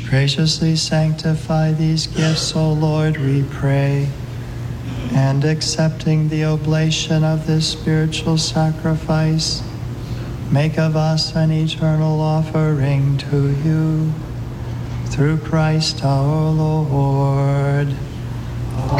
Graciously sanctify these gifts, O Lord, we pray, and accepting the oblation of this spiritual sacrifice, make of us an eternal offering to you. Through Christ our Lord.